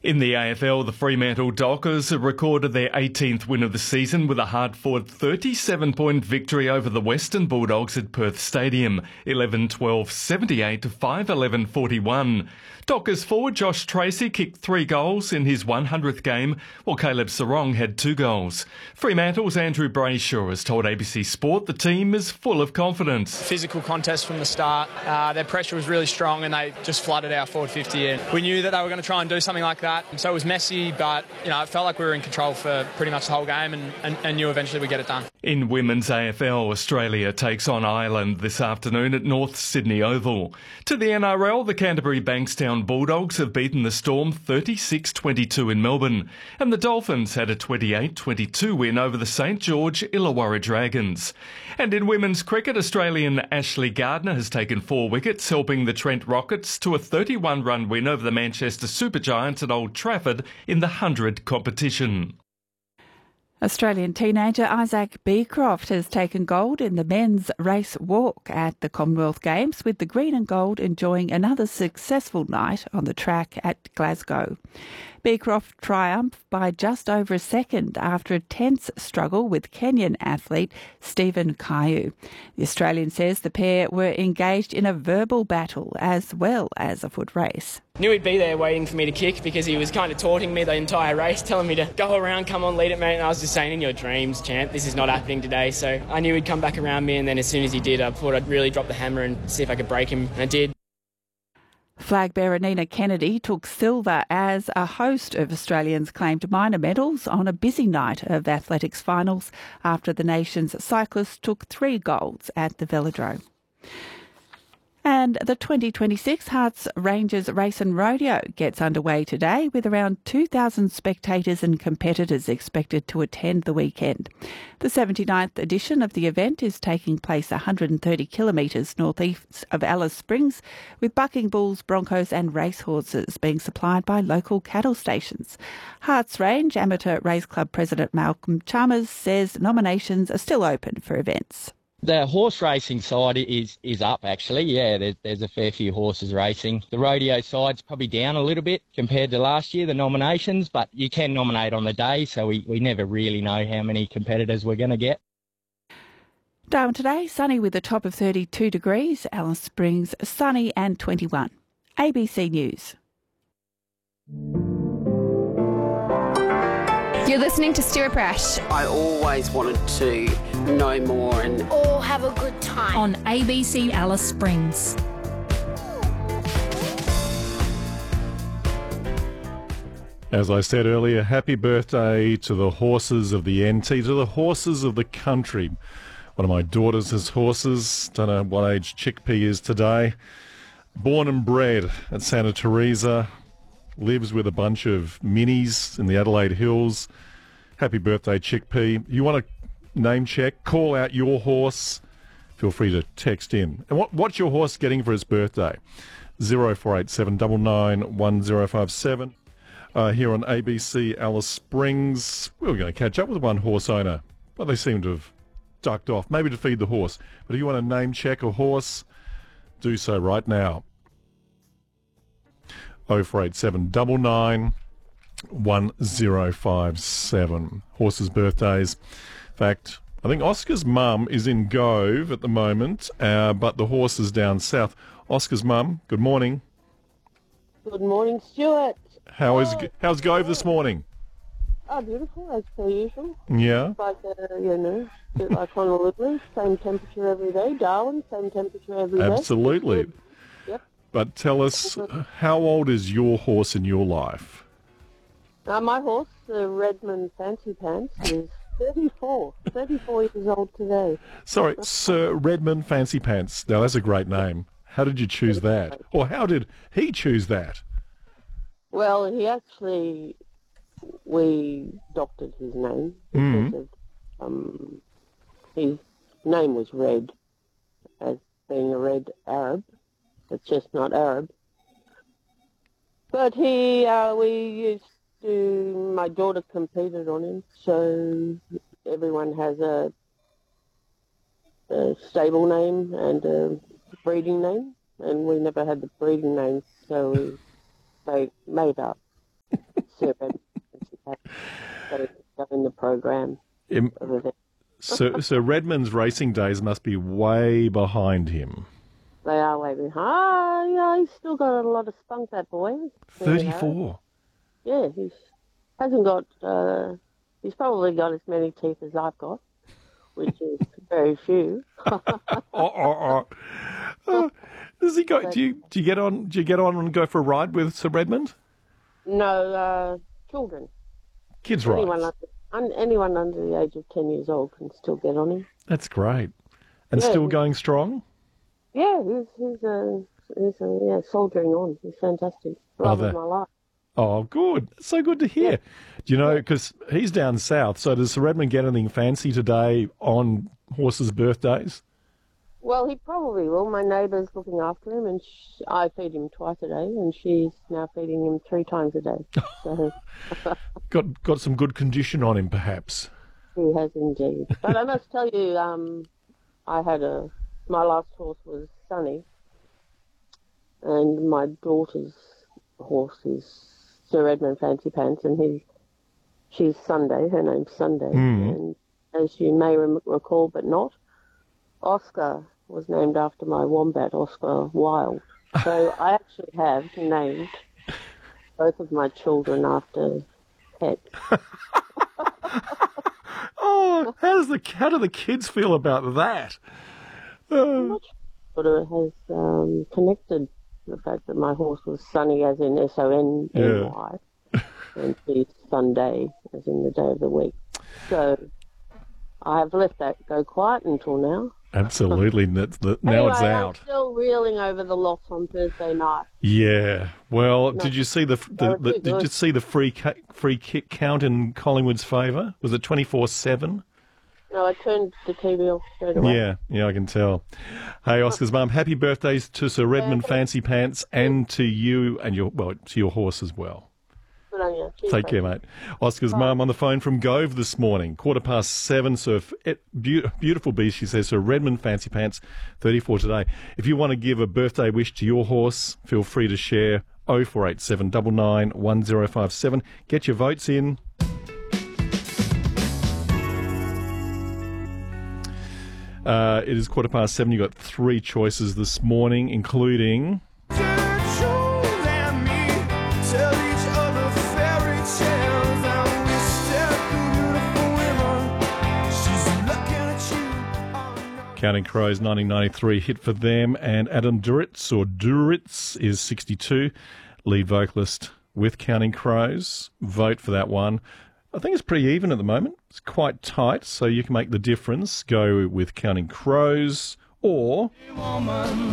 In the AFL, the Fremantle Dockers have recorded their 18th win of the season with a hard-fought 37-point victory over the Western Bulldogs at Perth Stadium, 11-12-78 to 5-11-41. Dockers forward Josh Tracy kicked 3 goals in his 100th game, while Caleb Sarong had 2 goals. Fremantle's Andrew Brayshaw has told ABC Sport the team is full of confidence. Physical contest from the start. Their pressure was really strong and they just flooded our forward 50 in. We knew that they were going to try and do something like that. So it was messy, but it felt like we were in control for pretty much the whole game and knew eventually we'd get it done. In women's AFL, Australia takes on Ireland this afternoon at North Sydney Oval. To the NRL, the Canterbury Bankstown Bulldogs have beaten the Storm 36-22 in Melbourne, and the Dolphins had a 28-22 win over the St George Illawarra Dragons. And in women's cricket, Australian Ashley Gardner has taken 4 wickets, helping the Trent Rockets to a 31-run win over the Manchester Supergiants at Old Trafford in the 100 competition. Australian teenager Isaac Beecroft has taken gold in the men's race walk at the Commonwealth Games, with the green and gold enjoying another successful night on the track at Glasgow. Beecroft triumphed by just over a second after a tense struggle with Kenyan athlete Stephen Kayu. The Australian says the pair were engaged in a verbal battle as well as a foot race. Knew he'd be there waiting for me to kick because he was kind of taunting me the entire race, telling me to go around, come on, lead it, mate. And I was just saying, in your dreams, champ, this is not happening today. So I knew he'd come back around me, and then as soon as he did, I thought I'd really drop the hammer and see if I could break him, and I did. Flag bearer Nina Kennedy took silver as a host of Australians claimed minor medals on a busy night of athletics finals after the nation's cyclists took 3 golds at the Velodrome. And the 2026 Hearts Rangers Race and Rodeo gets underway today, with around 2,000 spectators and competitors expected to attend the weekend. The 79th edition of the event is taking place 130 kilometres northeast of Alice Springs, with bucking bulls, broncos and racehorses being supplied by local cattle stations. Hearts Range Amateur Race Club President Malcolm Chalmers says nominations are still open for events. The horse racing side is up, actually. Yeah, there's a fair few horses racing. The rodeo side's probably down a little bit compared to last year, the nominations, but you can nominate on the day, so we never really know how many competitors we're going to get. Darwin today, sunny with a top of 32 degrees. Alice Springs, sunny and 21. ABC News. You're listening to Stuart Brash. I always wanted to know more and all have a good time on ABC Alice Springs. As I said earlier, happy birthday to the horses of the NT, to the horses of the country. One of my daughters has horses. Don't know what age Chickpea is today. Born and bred at Santa Teresa. Lives with a bunch of minis in the Adelaide Hills. Happy birthday, Chickpea. You want to name check? Call out your horse. Feel free to text in. And what's your horse getting for his birthday? 0487 99 1057. Here on ABC Alice Springs. We were going to catch up with one horse owner, but they seem to have ducked off. Maybe to feed the horse. But if you want to name check a horse, do so right now. 0487 99 1057. Horses' birthdays. In fact, I think Oscar's mum is in Gove at the moment, but the horse is down south. Oscar's mum, good morning. Good morning, Stuart. How's Gove this morning? Oh, beautiful, as per usual. Yeah. Like, a bit like Honolulu, same temperature every day. Darwin, same temperature every day. Absolutely. Yep. But tell us, how old is your horse in your life? My horse, the Redmond Fancy Pants, is 34 years old today. Sorry, Sir Redmond Fancy Pants. Now, that's a great name. How did you choose that? Or how did he choose that? Well, we doctored his name because his name was Red, as being a red Arab. It's just not Arab. But my daughter competed on him, so everyone has a stable name and a breeding name, and we never had the breeding name, so they made up. Sir Redmond Fancy Pants. Got to go in the program. So Redmond's racing days must be way behind him. They are way behind. Yeah, he's still got a lot of spunk, that boy. 34. Yeah, he's probably got as many teeth as I've got, which is very few. Does he go? Do you get on? Do you get on and go for a ride with Sir Redmond? No, children. Kids rides. Anyone under the age of 10 years old can still get on him. That's great, and still going strong. Yeah, he's soldiering on. He's fantastic. Love of my life. Oh, good. It's so good to hear. Yeah. Do you know, because he's down south, so does Sir Redmond get anything fancy today on horses' birthdays? Well, he probably will. My neighbour's looking after him, and I feed him twice a day, and she's now feeding him 3 times a day. So. Got some good condition on him, perhaps. He has indeed. But I must tell you, my last horse was Sunny, and my daughter's horse is Sir Redmond Fancy Pants, and she's Sunday. Her name's Sunday, and as you may recall, but not, Oscar was named after my wombat, Oscar Wilde. So I actually have named both of my children after pets. Oh, how do the kids feel about that? Sort of has connected the fact that my horse was Sunny, as in S-O-N-N-Y, and she's Sunday, as in the day of the week. So I have let that go quiet until now. Absolutely. Now anyway, it's out. I'm still reeling over the loss on Thursday night. Yeah. Well, did you see the free kick count in Collingwood's favour? Was it 24-7? No, I turned the TV off straight away. Yeah, I can tell. Hey, Oscar's mum, happy birthdays to Sir Redmond Fancy Pants and to you and to your horse as well. Good on you. Cheers, Take care, mate. Oscar's mum on the phone from Gove this morning, 7:15. So beautiful beast, she says. Sir Redmond Fancy Pants, 34 today. If you want to give a birthday wish to your horse, feel free to share 0487 99 1057. Get your votes in. It is 7:15. You've got 3 choices this morning, including... Counting Crows, 1993 hit for them, and Adam Duritz is 62, lead vocalist with Counting Crows. Vote for that one. I think it's pretty even at the moment. It's quite tight, so you can make the difference. Go with Counting Crows or...